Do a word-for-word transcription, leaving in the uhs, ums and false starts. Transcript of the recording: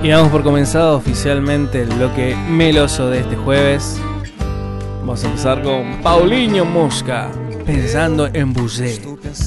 Y damos por comenzado oficialmente el bloque meloso de este jueves. Vamos a empezar con Paulinho Mosca, Pensando en Busé.